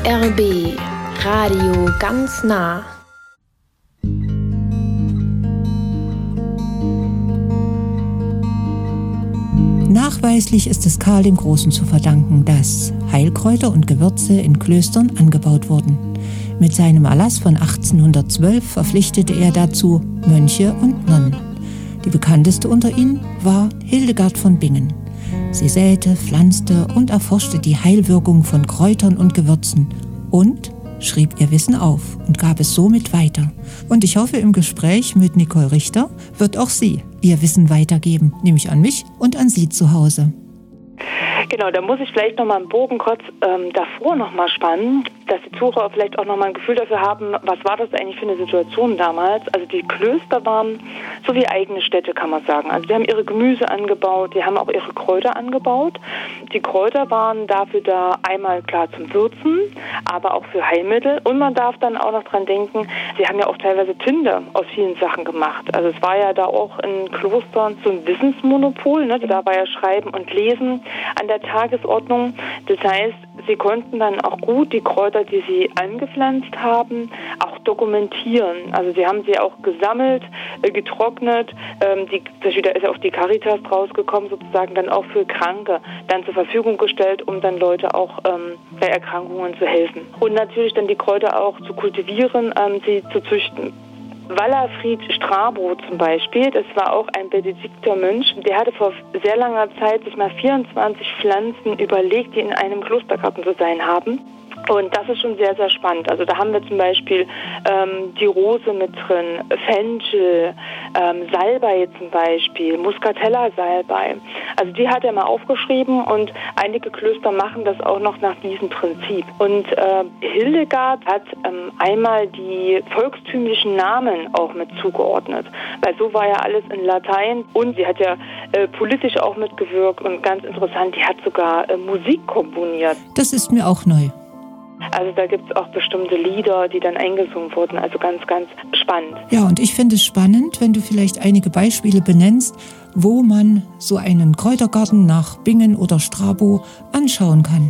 RBB Radio ganz nah. Nachweislich ist es Karl dem Großen zu verdanken, dass Heilkräuter und Gewürze in Klöstern angebaut wurden. Mit seinem Erlass von 1812 verpflichtete er dazu Mönche und Nonnen. Die bekannteste unter ihnen war Hildegard von Bingen. Sie säte, pflanzte und erforschte die Heilwirkung von Kräutern und Gewürzen und schrieb ihr Wissen auf und gab es somit weiter. Und ich hoffe, im Gespräch mit Nicole Richter wird auch sie ihr Wissen weitergeben, nämlich an mich und an Sie zu Hause. Genau, da muss ich vielleicht nochmal einen Bogen kurz davor nochmal spannen, dass die Zuhörer vielleicht auch nochmal ein Gefühl dafür haben, was war das eigentlich für eine Situation damals. Also die Klöster waren so wie eigene Städte, kann man sagen. Also die haben ihre Gemüse angebaut, die haben auch ihre Kräuter angebaut. Die Kräuter waren dafür da, einmal klar zum Würzen, aber auch für Heilmittel. Und man darf dann auch noch dran denken, sie haben ja auch teilweise Tinte aus vielen Sachen gemacht. Also es war ja da auch in Klostern so ein Wissensmonopol, ne? Da war ja Schreiben und Lesen an der Tagesordnung. Das heißt, sie konnten dann auch gut die Kräuter, die sie angepflanzt haben, auch dokumentieren. Also sie haben sie auch gesammelt, getrocknet. Da ist ja auch die Caritas draus gekommen, sozusagen dann auch für Kranke dann zur Verfügung gestellt, um dann Leute auch bei Erkrankungen zu helfen. Und natürlich dann die Kräuter auch zu kultivieren, sie zu züchten. Walafrid Strabo zum Beispiel, das war auch ein benedikter Mönch, der hatte vor sehr langer Zeit sich mal 24 Pflanzen überlegt, die in einem Klostergarten zu sein haben. Und das ist schon sehr, sehr spannend. Also da haben wir zum Beispiel die Rose mit drin, Fenchel, Salbei zum Beispiel, Muscatella-Salbei. Also die hat er mal aufgeschrieben und einige Klöster machen das auch noch nach diesem Prinzip. Und Hildegard hat einmal die volkstümlichen Namen auch mit zugeordnet, weil so war ja alles in Latein und sie hat ja politisch auch mitgewirkt und ganz interessant, die hat sogar Musik komponiert. Das ist mir auch neu. Also da gibt es auch bestimmte Lieder, die dann eingesungen wurden. Also ganz, ganz spannend. Ja, und ich finde es spannend, wenn du vielleicht einige Beispiele benennst, wo man so einen Kräutergarten nach Bingen oder Strabo anschauen kann.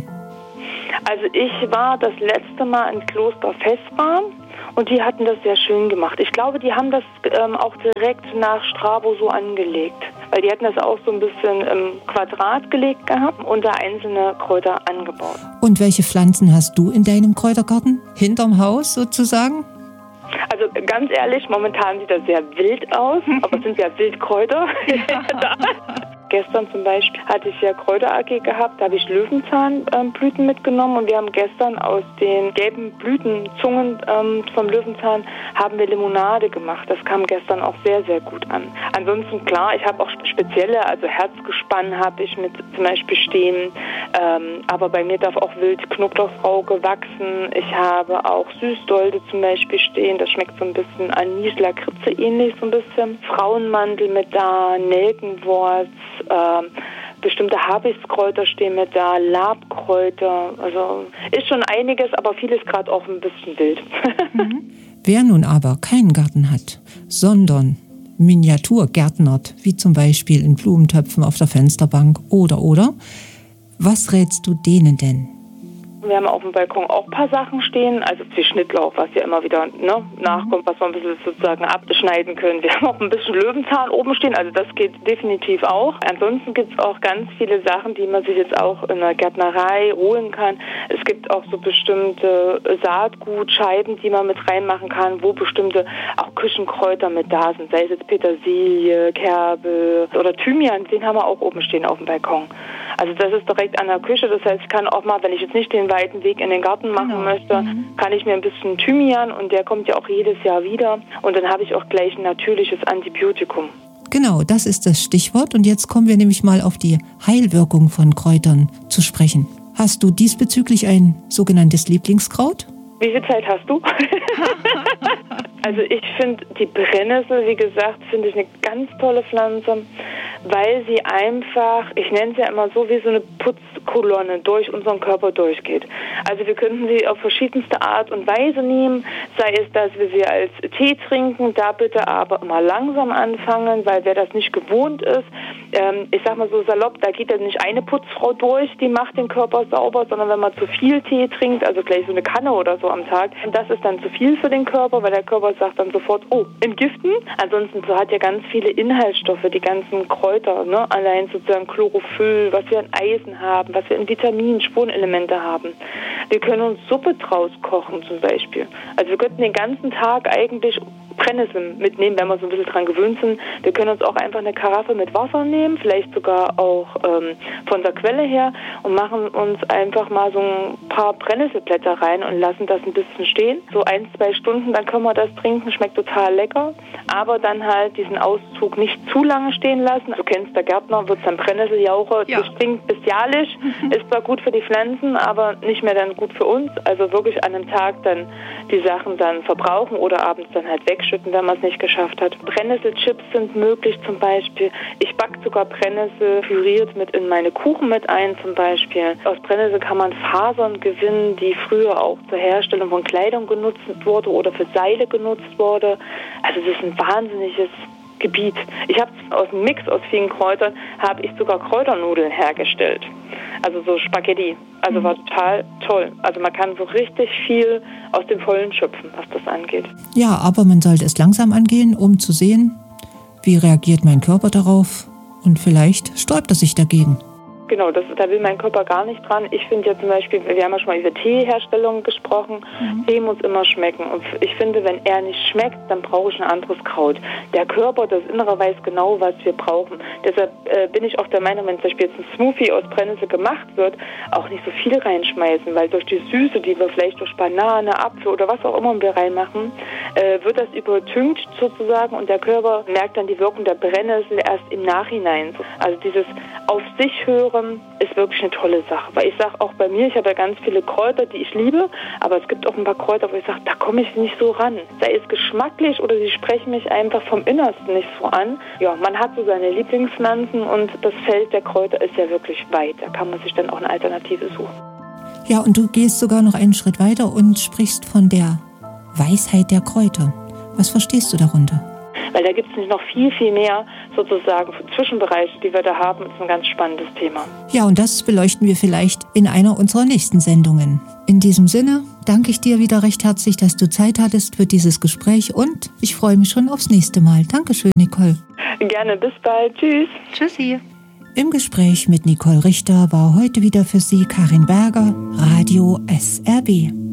Also ich war das letzte Mal in Kloster Vestra und die hatten das sehr schön gemacht. Ich glaube, die haben das auch direkt nach Strabo so angelegt. Weil die hatten das auch so ein bisschen im Quadrat gelegt gehabt und da einzelne Kräuter angebaut. Und welche Pflanzen hast du in deinem Kräutergarten? Hinterm Haus sozusagen? Also ganz ehrlich, momentan sieht das sehr wild aus, aber es sind ja Wildkräuter. Ja. Gestern zum Beispiel hatte ich ja Kräuter-AG gehabt, da habe ich Löwenzahnblüten mitgenommen und wir haben gestern aus den gelben Blütenzungen vom Löwenzahn haben wir Limonade gemacht. Das kam gestern auch sehr, sehr gut an. Ansonsten klar, ich habe auch spezielle, also Herzgespann habe ich mit zum Beispiel stehen, aber bei mir darf auch Wild-Knoblauchsrauke wachsen. Ich habe auch Süßdolde zum Beispiel stehen, das schmeckt so ein bisschen Anis-Lakritze ähnlich so ein bisschen. Frauenmandel mit da, Nelkenwurz, bestimmte Habichtskräuter stehen mit da, Labkräuter, also ist schon einiges, aber vieles gerade auch ein bisschen wild. Wer nun aber keinen Garten hat, sondern Miniatur gärtnert, wie zum Beispiel in Blumentöpfen auf der Fensterbank oder, was rätst du denen denn? Wir haben auf dem Balkon auch ein paar Sachen stehen, also wie Schnittlauch, was ja immer wieder nachkommt, was wir ein bisschen sozusagen abschneiden können. Wir haben auch ein bisschen Löwenzahn oben stehen, also das geht definitiv auch. Ansonsten gibt es auch ganz viele Sachen, die man sich jetzt auch in der Gärtnerei holen kann. Es gibt auch so bestimmte Saatgutscheiben, die man mit reinmachen kann, wo bestimmte auch Küchenkräuter mit da sind, sei es jetzt Petersilie, Kerbel oder Thymian, den haben wir auch oben stehen auf dem Balkon. Also das ist direkt an der Küche, das heißt, ich kann auch mal, wenn ich jetzt nicht den weiten Weg in den Garten machen möchte, kann ich mir ein bisschen Thymian und der kommt ja auch jedes Jahr wieder und dann habe ich auch gleich ein natürliches Antibiotikum. Genau, das ist das Stichwort und jetzt kommen wir nämlich mal auf die Heilwirkung von Kräutern zu sprechen. Hast du diesbezüglich ein sogenanntes Lieblingskraut? Wie viel Zeit hast du? Also ich finde die Brennnessel, wie gesagt, finde ich eine ganz tolle Pflanze. weil sie einfach, ich nenne es ja immer so, wie so eine Putzkolonne durch unseren Körper durchgeht. Also wir könnten sie auf verschiedenste Art und Weise nehmen, sei es, dass wir sie als Tee trinken, da bitte aber immer langsam anfangen, weil wer das nicht gewohnt ist, ich sag mal so salopp, da geht ja nicht eine Putzfrau durch, die macht den Körper sauber, sondern wenn man zu viel Tee trinkt, also gleich so eine Kanne oder so am Tag, und das ist dann zu viel für den Körper, weil der Körper sagt dann sofort, oh, entgiften. Ansonsten so hat ja ganz viele Inhaltsstoffe, die ganzen Kräuter, ne? Allein sozusagen Chlorophyll, was wir an Eisen haben, was wir an Vitaminen, Spurenelemente haben. Wir können uns Suppe draus kochen zum Beispiel. Also wir könnten den ganzen Tag eigentlich Brennnessel mitnehmen, wenn wir so ein bisschen dran gewöhnt sind. Wir können uns auch einfach eine Karaffe mit Wasser nehmen, vielleicht sogar auch von der Quelle her und machen uns einfach mal so ein paar Brennnesselblätter rein und lassen das ein bisschen stehen. So 1-2 Stunden, dann können wir das trinken, schmeckt total lecker. Aber dann halt diesen Auszug nicht zu lange stehen lassen. Du kennst der Gärtner, wird dann Brennnesseljauche. Ja. Das klingt bestialisch, ist zwar gut für die Pflanzen, aber nicht mehr dann gut für uns. Also wirklich an einem Tag dann die Sachen dann verbrauchen oder abends dann halt wegschütten, wenn man es nicht geschafft hat. Brennnesselchips sind möglich zum Beispiel. Ich backe sogar Brennnessel püriert mit in meine Kuchen mit ein zum Beispiel. Aus Brennnessel kann man Fasern gewinnen, die früher auch zur Herstellung von Kleidung genutzt wurde oder für Seile genutzt wurde. Also das ist ein wahnsinniges Gebiet. Ich habe aus einem Mix aus vielen Kräutern, habe ich sogar Kräuternudeln hergestellt. Also so Spaghetti. Also war total toll. Also man kann so richtig viel aus dem Vollen schöpfen, was das angeht. Ja, aber man sollte es langsam angehen, um zu sehen, wie reagiert mein Körper darauf und vielleicht sträubt er sich dagegen. Genau, da will mein Körper gar nicht dran. Ich finde ja zum Beispiel, wir haben ja schon mal über Teeherstellung gesprochen, Tee muss immer schmecken. Und ich finde, wenn er nicht schmeckt, dann brauche ich ein anderes Kraut. Der Körper, das Innere weiß genau, was wir brauchen. Deshalb bin ich auch der Meinung, wenn zum Beispiel jetzt ein Smoothie aus Brennnessel gemacht wird, auch nicht so viel reinschmeißen, weil durch die Süße, die wir vielleicht durch Banane, Apfel oder was auch immer wir reinmachen, wird das übertüncht sozusagen und der Körper merkt dann die Wirkung der Brennnessel erst im Nachhinein. Also dieses auf sich hören ist wirklich eine tolle Sache. Weil ich sage auch bei mir, ich habe ja ganz viele Kräuter, die ich liebe, aber es gibt auch ein paar Kräuter, wo ich sage, da komme ich nicht so ran. Sei es geschmacklich oder sie sprechen mich einfach vom Innersten nicht so an. Ja, man hat so seine Lieblingspflanzen und das Feld der Kräuter ist ja wirklich weit. Da kann man sich dann auch eine Alternative suchen. Ja, und du gehst sogar noch einen Schritt weiter und sprichst von der Weisheit der Kräuter. Was verstehst du darunter? Weil da gibt es nicht noch viel, viel mehr sozusagen Zwischenbereiche, die wir da haben. Das ist ein ganz spannendes Thema. Ja, und das beleuchten wir vielleicht in einer unserer nächsten Sendungen. In diesem Sinne danke ich dir wieder recht herzlich, dass du Zeit hattest für dieses Gespräch und ich freue mich schon aufs nächste Mal. Dankeschön, Nicole. Gerne, bis bald. Tschüss. Tschüssi. Im Gespräch mit Nicole Richter war heute wieder für Sie Karin Berger, Radio SRB.